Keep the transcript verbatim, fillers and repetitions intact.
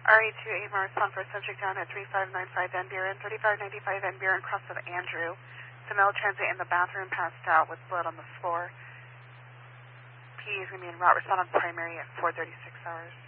R E two eight respond for subject down at three five nine five Van Buren, thirty-five ninety-five Van Buren, cross of Andrew. The male transit in the bathroom passed out with blood on the floor. P is going to be in route. Respond on primary at four thirty-six hours.